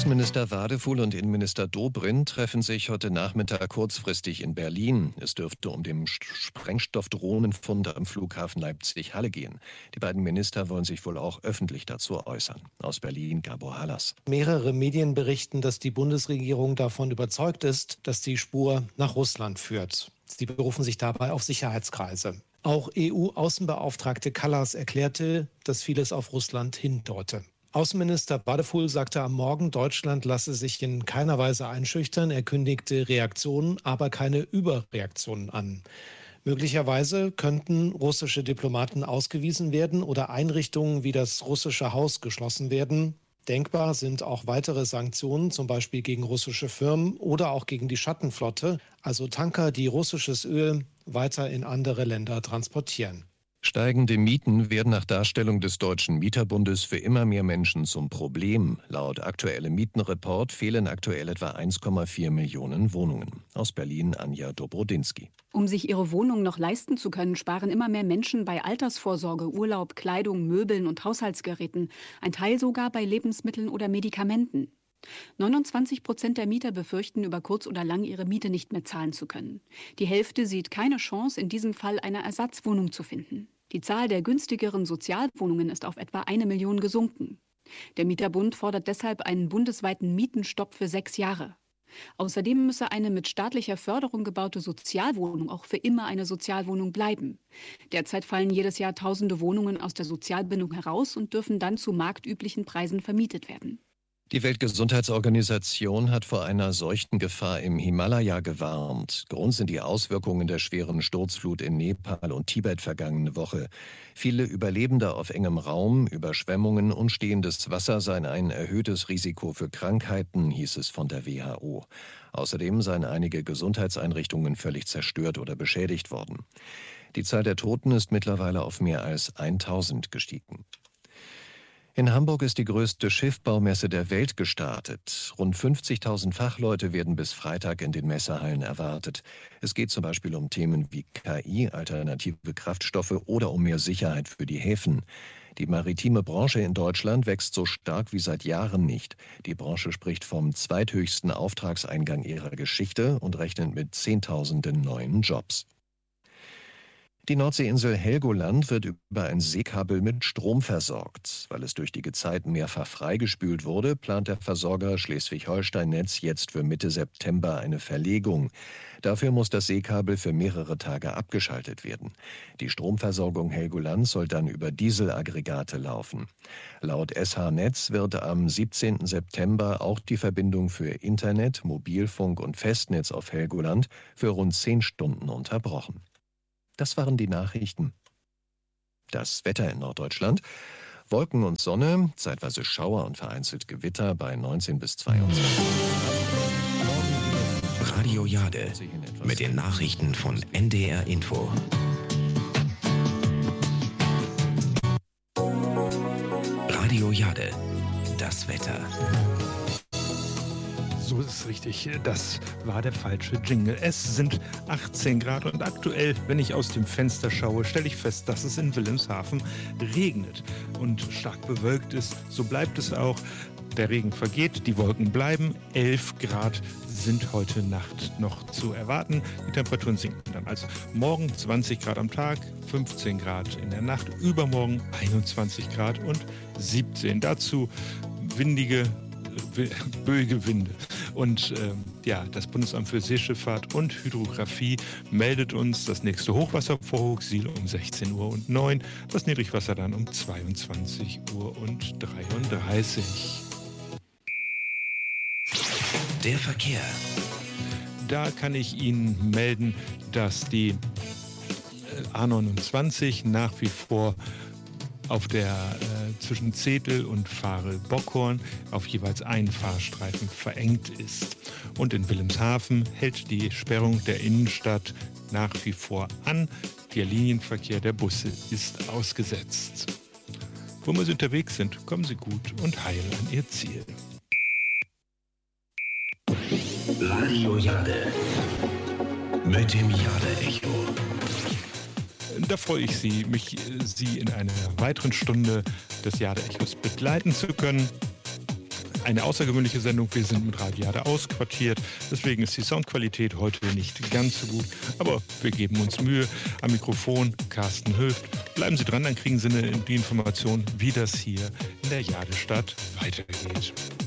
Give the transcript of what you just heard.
Außenminister Wadefuhl und Innenminister Dobrindt treffen sich heute Nachmittag kurzfristig in Berlin. Es dürfte um den Sprengstoffdrohnenfund am Flughafen Leipzig-Halle gehen. Die beiden Minister wollen sich wohl auch öffentlich dazu äußern. Aus Berlin, Gabor Hallas. Mehrere Medien berichten, dass die Bundesregierung davon überzeugt ist, dass die Spur nach Russland führt. Sie berufen sich dabei auf Sicherheitskreise. Auch EU-Außenbeauftragte Kallas erklärte, dass vieles auf Russland hindeute. Außenminister Wadefuhl sagte am Morgen, Deutschland lasse sich in keiner Weise einschüchtern. Er kündigte Reaktionen, aber keine Überreaktionen an. Möglicherweise könnten russische Diplomaten ausgewiesen werden oder Einrichtungen wie das russische Haus geschlossen werden. Denkbar sind auch weitere Sanktionen, zum Beispiel gegen russische Firmen oder auch gegen die Schattenflotte, also Tanker, die russisches Öl weiter in andere Länder transportieren. Steigende Mieten werden nach Darstellung des Deutschen Mieterbundes für immer mehr Menschen zum Problem. Laut aktuellem Mietenreport fehlen aktuell etwa 1,4 Millionen Wohnungen. Aus Berlin Anja Dobrodinsky. Um sich ihre Wohnung noch leisten zu können, sparen immer mehr Menschen bei Altersvorsorge, Urlaub, Kleidung, Möbeln und Haushaltsgeräten. Ein Teil sogar bei Lebensmitteln oder Medikamenten. 29% der Mieter befürchten, über kurz oder lang ihre Miete nicht mehr zahlen zu können. Die Hälfte sieht keine Chance, in diesem Fall eine Ersatzwohnung zu finden. Die Zahl der günstigeren Sozialwohnungen ist auf etwa 1 Million gesunken. Der Mieterbund fordert deshalb einen bundesweiten Mietenstopp für 6 Jahre. Außerdem müsse eine mit staatlicher Förderung gebaute Sozialwohnung auch für immer eine Sozialwohnung bleiben. Derzeit fallen jedes Jahr tausende Wohnungen aus der Sozialbindung heraus und dürfen dann zu marktüblichen Preisen vermietet werden. Die Weltgesundheitsorganisation hat vor einer Seuchengefahr im Himalaya gewarnt. Grund sind die Auswirkungen der schweren Sturzflut in Nepal und Tibet vergangene Woche. Viele Überlebende auf engem Raum, Überschwemmungen und stehendes Wasser seien ein erhöhtes Risiko für Krankheiten, hieß es von der WHO. Außerdem seien einige Gesundheitseinrichtungen völlig zerstört oder beschädigt worden. Die Zahl der Toten ist mittlerweile auf mehr als 1000 gestiegen. In Hamburg ist die größte Schiffbaumesse der Welt gestartet. Rund 50.000 Fachleute werden bis Freitag in den Messehallen erwartet. Es geht zum Beispiel um Themen wie KI, alternative Kraftstoffe oder um mehr Sicherheit für die Häfen. Die maritime Branche in Deutschland wächst so stark wie seit Jahren nicht. Die Branche spricht vom zweithöchsten Auftragseingang ihrer Geschichte und rechnet mit Zehntausenden neuen Jobs. Die Nordseeinsel Helgoland wird über ein Seekabel mit Strom versorgt. Weil es durch die Gezeiten mehrfach freigespült wurde, plant der Versorger Schleswig-Holstein-Netz jetzt für Mitte September eine Verlegung. Dafür muss das Seekabel für mehrere Tage abgeschaltet werden. Die Stromversorgung Helgolands soll dann über Dieselaggregate laufen. Laut SH Netz wird am 17. September auch die Verbindung für Internet, Mobilfunk und Festnetz auf Helgoland für rund 10 Stunden unterbrochen. Das waren die Nachrichten. Das Wetter in Norddeutschland. Wolken und Sonne, zeitweise Schauer und vereinzelt Gewitter bei 19 bis 22 Grad. Radio Jade mit den Nachrichten von NDR Info. Radio Jade, das Wetter. So ist es richtig, das war der falsche Jingle. Es sind 18 Grad und aktuell, wenn ich aus dem Fenster schaue, stelle ich fest, dass es in Wilhelmshaven regnet und stark bewölkt ist. So bleibt es auch. Der Regen vergeht, die Wolken bleiben. 11 Grad sind heute Nacht noch zu erwarten. Die Temperaturen sinken dann. Also morgen 20 Grad am Tag, 15 Grad in der Nacht, übermorgen 21 Grad und 17. Dazu windige, böige Winde. Und das Bundesamt für Seeschifffahrt und Hydrographie meldet uns das nächste Hochwasser vor Huxil um 16:09 Uhr, das Niedrigwasser dann um 22:33 Uhr. Der Verkehr. Da kann ich Ihnen melden, dass die A29 nach wie vor auf der zwischen Zetel und Varel-Bockhorn auf jeweils einen Fahrstreifen verengt ist. Und in Wilhelmshaven hält die Sperrung der Innenstadt nach wie vor an. Der Linienverkehr der Busse ist ausgesetzt. Wo wir unterwegs sind, kommen Sie gut und heil an Ihr Ziel. Radio Jade mit dem Jade-Echo. Da freue ich Sie, Sie in einer weiteren Stunde des Jade-Echos begleiten zu können. eine außergewöhnliche Sendung. Wir sind mit Radiade ausquartiert. Deswegen ist die Soundqualität heute nicht ganz so gut. Aber wir geben uns Mühe. Am Mikrofon Carsten Höft. Bleiben Sie dran, dann kriegen Sie die Information, wie das hier in der Jadestadt weitergeht.